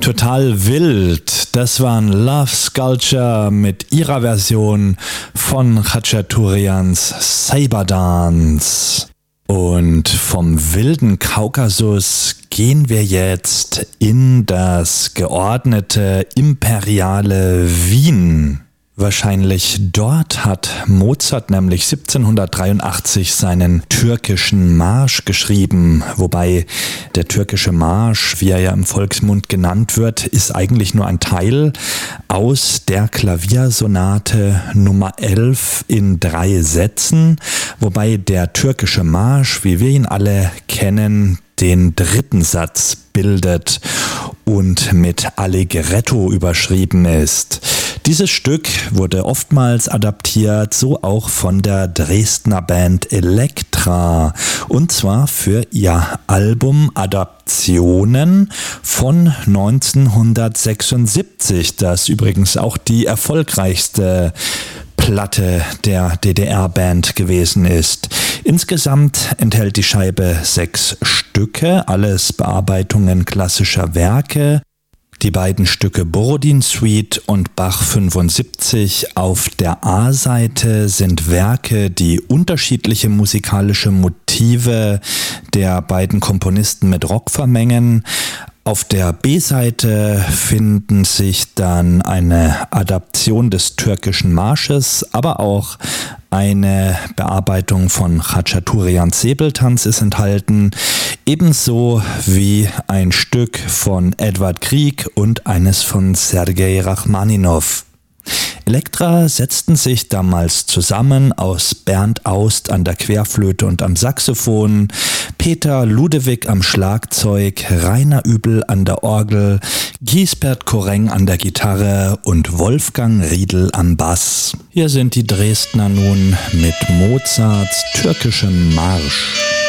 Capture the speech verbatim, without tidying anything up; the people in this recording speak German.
Total wild. Das waren Love Sculpture mit ihrer Version von Khachaturians Saber Dance. Und vom wilden Kaukasus gehen wir jetzt in das geordnete imperiale Wien. Wahrscheinlich dort hat Mozart nämlich siebzehnhundertdreiundachtzig seinen türkischen Marsch geschrieben, wobei der türkische Marsch, wie er ja im Volksmund genannt wird, ist eigentlich nur ein Teil aus der Klaviersonate Nummer elf in drei Sätzen, wobei der türkische Marsch, wie wir ihn alle kennen, den dritten Satz bildet und mit Allegretto überschrieben ist. Dieses Stück wurde oftmals adaptiert, so auch von der Dresdner Band Elektra, und zwar für ihr Album Adaptionen von neunzehnhundertsechsundsiebzig, das übrigens auch die erfolgreichste Platte der D D R-Band gewesen ist. Insgesamt enthält die Scheibe sechs Stücke, alles Bearbeitungen klassischer Werke. Die beiden Stücke Borodin Suite und Bach fünfundsiebzig auf der A-Seite sind Werke, die unterschiedliche musikalische Motive der beiden Komponisten mit Rock vermengen. Auf der B-Seite finden sich dann eine Adaption des türkischen Marsches, aber auch eine Bearbeitung von Khachaturians Säbeltanz ist enthalten, ebenso wie ein Stück von Edward Grieg und eines von Sergei Rachmaninov. Elektra setzten sich damals zusammen aus Bernd Aust an der Querflöte und am Saxophon, Peter Ludewig am Schlagzeug, Rainer Übel an der Orgel, Giesbert Koreng an der Gitarre und Wolfgang Riedl am Bass. Hier sind die Dresdner nun mit Mozarts türkischem Marsch.